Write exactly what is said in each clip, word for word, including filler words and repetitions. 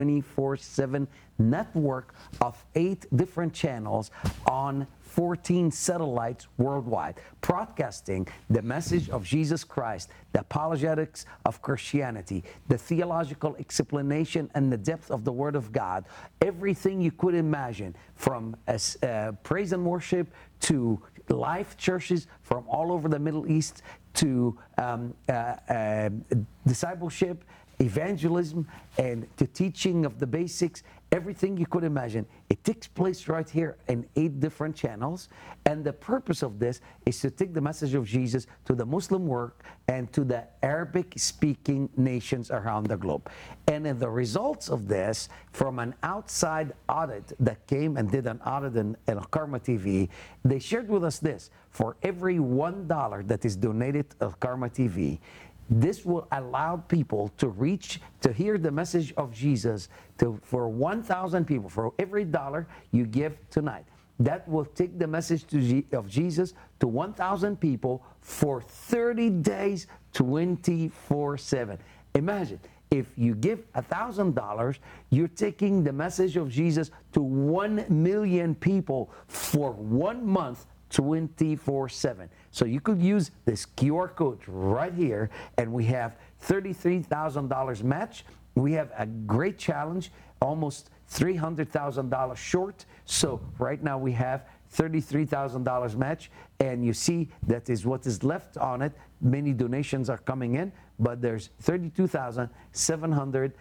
twenty-four seven network of eight different channels on fourteen satellites worldwide, broadcasting the message of Jesus Christ, the apologetics of Christianity, the theological explanation and the depth of the Word of God, everything you could imagine, from uh, praise and worship to life churches from all over the Middle East to um, uh, uh, discipleship, evangelism, and to teaching of the basics, everything you could imagine. It takes place right here in eight different channels. And the purpose of this is to take the message of Jesus to the Muslim world and to the Arabic-speaking nations around the globe. And in the results of this, from an outside audit that came and did an audit in, in Al-Karma T V, they shared with us this: for every one dollar that is donated to Al-Karma T V, this will allow people to reach, to hear the message of Jesus to, for one thousand people. For every dollar you give tonight, that will take the message to G, of Jesus to one thousand people for thirty days, twenty-four seven. Imagine, if you give one thousand dollars, you're taking the message of Jesus to one million people for one month, twenty-four seven. So you could use this Q R code right here, and we have thirty-three thousand dollars match. We have a great challenge, almost three hundred thousand dollars short. So right now we have thirty-three thousand dollars match, and you see that is what is left on it. Many donations are coming in, but there's thirty-two thousand seven hundred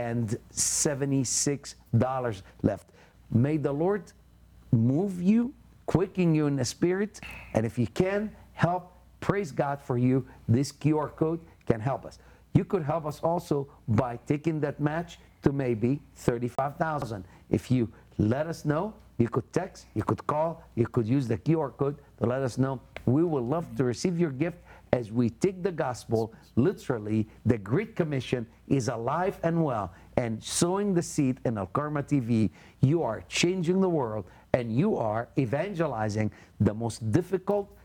seventy-six dollars left. May the Lord move you, quicken you in the spirit, and if you can help, praise God for you. This Q R code can help us. You could help us also by taking that match to maybe thirty-five thousand. If you let us know, you could text, you could call, you could use the Q R code to let us know. We would love to receive your gift as we take the gospel literally. The Great Commission is alive and well, and sowing the seed in Al-Karma T V, you are changing the world, and you are evangelizing the most difficult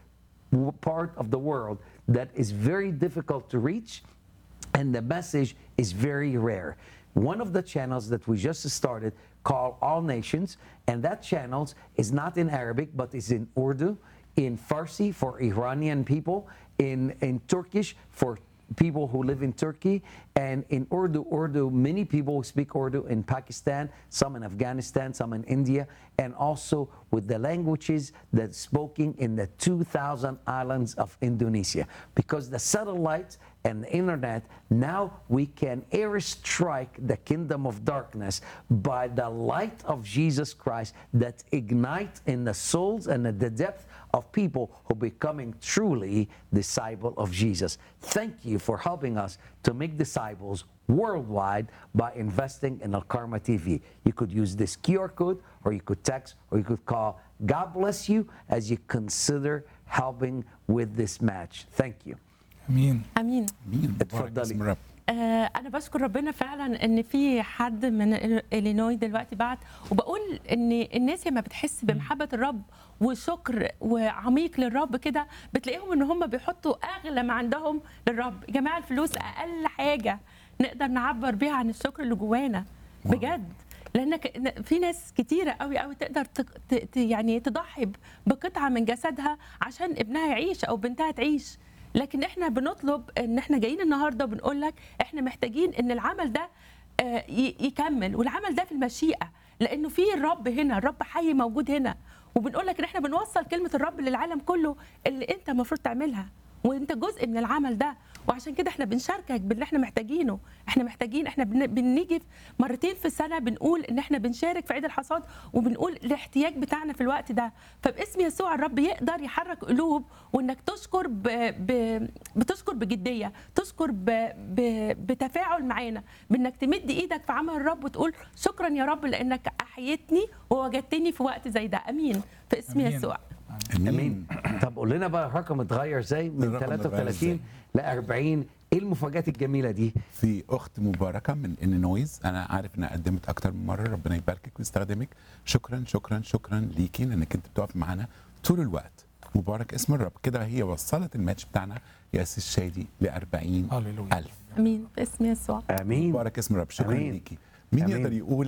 part of the world that is very difficult to reach, and the message is very rare. One of the channels that we just started called All Nations, and that channel is not in Arabic, but is in Urdu, in Farsi for Iranian people, in, in Turkish for people who live in Turkey, and in Urdu, Urdu, many people speak Urdu in Pakistan, some in Afghanistan, some in India, and also with the languages that's spoken in the two thousand islands of Indonesia. Because the satellites and the internet, now we can airstrike the kingdom of darkness by the light of Jesus Christ that ignites in the souls and at the depth of people who are becoming truly disciple of Jesus. Thank you for helping us to make disciples worldwide by investing in Al-Karma T V. You could use this Q R code, or you could text, or you could call. God bless you as you consider helping with this match. Thank you. امين امين. امين. اتفضلي. اسم الرب. آه انا بشكر ربنا فعلا ان في حد من الينوي دلوقتي بعت، وبقول ان الناس لما بتحس بمحبه الرب وشكر وعميق للرب كده، بتلاقيهم ان هم بيحطوا اغلى ما عندهم للرب. يا جماعه، الفلوس اقل حاجه نقدر نعبر بيها عن الشكر اللي جوانا بجد، لانك في ناس كتيره قوي قوي تقدر ت... يعني تضحي بقطعه من جسدها عشان ابنها يعيش او بنتها تعيش. لكن احنا بنطلب ان احنا جايين النهارده بنقول لك احنا محتاجين ان العمل ده يكمل، والعمل ده في المشيئه، لانه في الرب هنا، الرب حي موجود هنا، وبنقول لك ان احنا بنوصل كلمه الرب للعالم كله اللي انت المفروض تعملها، وانت جزء من العمل ده. وعشان كده احنا بنشاركك باللي احنا محتاجينه. احنا محتاجين، احنا بنيجي مرتين في السنه بنقول ان احنا بنشارك في عيد الحصاد، وبنقول الاحتياج بتاعنا في الوقت ده. فباسم يسوع الرب يقدر يحرك قلوب، وانك تشكر ب... ب... بتشكر بجديه، تشكر ب... ب... بتفاعل معانا، بانك تمد ايدك في عمل الرب وتقول شكرا يا رب لانك احيتني ووجدتني في وقت زي ده. امين في اسم أمين. يسوع. امين. طب قول لنا بقى الرقم اتغير ازاي من الرقم ثلاثة وثلاثين اتغير إزاي؟ ل أربعين؟ ايه المفاجآت الجميله دي؟ في اخت مباركه من انينويز، انا عارف انها قدمت اكتر من مره، ربنا يباركك ويستخدمك. شكرا شكرا شكرا ليكي لانك انت بتقف معانا طول الوقت. مبارك اسم الرب. كده هي وصلت الماتش بتاعنا يا اسيس شادي ل أربعين ألف. امين في اسم يسوع. امين. مبارك اسم الرب. شكرا أمين. ليكي. مين آمين. يقدر يقول